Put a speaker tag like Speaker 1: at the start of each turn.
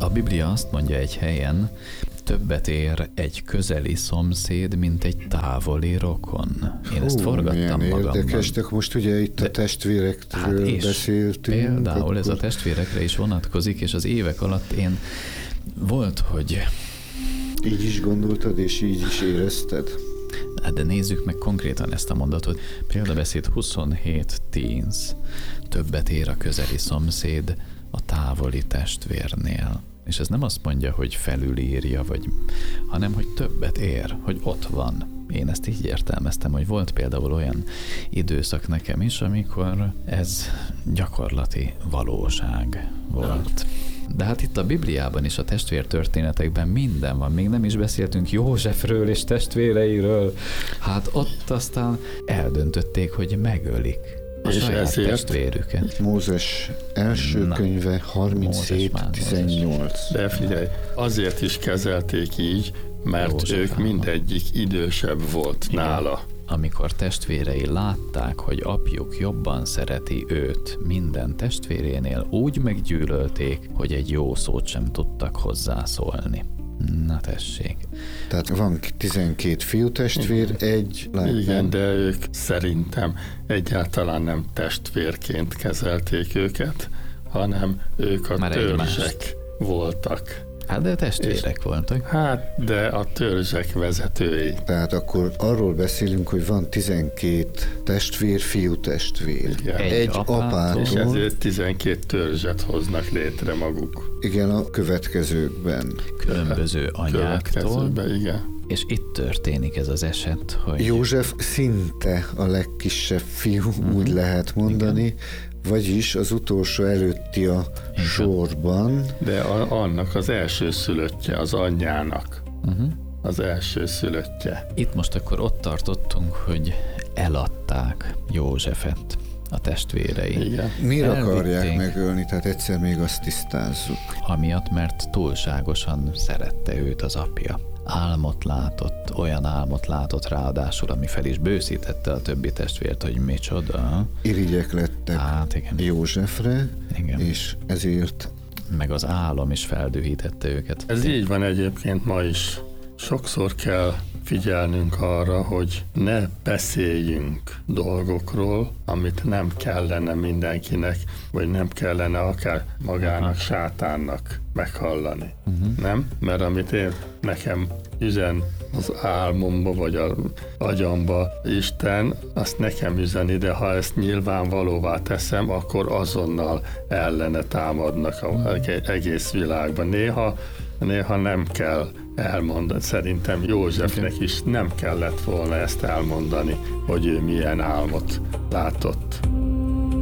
Speaker 1: A Biblia azt mondja egy helyen, többet ér egy közeli szomszéd, mint egy távoli rokon. Én ezt forgattam magamban.
Speaker 2: Érdekes, de most ugye itt a testvérekről beszéltünk.
Speaker 1: Például ez a testvérekre is vonatkozik, és az évek alatt volt, hogy...
Speaker 2: Így is gondoltad, és így is érezted?
Speaker 1: Hát de nézzük meg konkrétan ezt a mondatot. Példabeszéd 27:10. Többet ér a közeli szomszéd a távoli testvérnél. És ez nem azt mondja, hogy felülírja, hanem hogy többet ér, hogy ott van. Én ezt így értelmeztem, hogy volt például olyan időszak nekem is, amikor ez gyakorlati valóság volt. De hát itt a Bibliában is, a testvértörténetekben minden van. Még nem is beszéltünk Józsefről és testvéreiről. Hát ott aztán eldöntötték, hogy megölik a saját testvérüket.
Speaker 2: Mózes első könyve 37:18.
Speaker 3: De figyelj, azért is kezelték így, mert ők mindegyik idősebb volt nála.
Speaker 1: Amikor testvérei látták, hogy apjuk jobban szereti őt minden testvérénél, úgy meggyűlölték, hogy egy jó szót sem tudtak hozzászólni. Na tessék.
Speaker 2: Tehát van 12 fiútestvér, egy lány.
Speaker 3: Igen, de ők szerintem egyáltalán nem testvérként kezelték őket, hanem ők a törzsek voltak.
Speaker 1: Hát de testvérek voltak.
Speaker 3: Hát, de a törzsek vezetői.
Speaker 2: Tehát akkor arról beszélünk, hogy van 12 testvér, fiútestvér.
Speaker 3: Igen.
Speaker 2: Egy apától.
Speaker 3: És ezért 12 törzset hoznak létre maguk.
Speaker 2: Igen, a következőkben.
Speaker 1: Különböző anyáktól.
Speaker 3: Igen.
Speaker 1: És itt történik ez az eset, hogy...
Speaker 2: József szinte a legkisebb fiú, úgy lehet mondani, igen. Vagyis az utolsó előtti a sorban.
Speaker 3: De annak az első szülöttje, az anyjának. Az első szülöttje.
Speaker 1: Itt most akkor ott tartottunk, hogy eladták Józsefet a testvérei.
Speaker 3: Igen.
Speaker 2: Miért akarják megölni? Tehát egyszer még azt tisztázzuk.
Speaker 1: Amiatt, mert túlságosan szerette őt az apja. Olyan álmot látott ráadásul, ami fel is bőszítette a többi testvért, hogy micsoda.
Speaker 2: Irigyek lettek Józsefre, igen. És ezért...
Speaker 1: Meg az álom is feldühítette őket.
Speaker 3: Ez így van egyébként ma is. Sokszor kell figyelnünk arra, hogy ne beszéljünk dolgokról, amit nem kellene mindenkinek, vagy nem kellene akár magának, sátánnak meghallani. Nem? Mert amit nekem üzen az álmomba, vagy az agyamba Isten, azt nekem üzeni, de ha ezt nyilvánvalóvá teszem, akkor azonnal ellene támadnak az egész világban. Néha nem kell elmondani. Szerintem Józsefnek is nem kellett volna ezt elmondani, hogy ő milyen álmot látott.